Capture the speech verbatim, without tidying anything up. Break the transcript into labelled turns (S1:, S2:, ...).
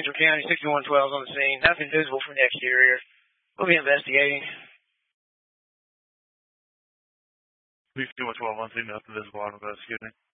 S1: Central County, sixty-one twelve on the scene. Nothing visible from the exterior. We'll be investigating.
S2: sixty-one twelve on scene, nothing visible on investigating.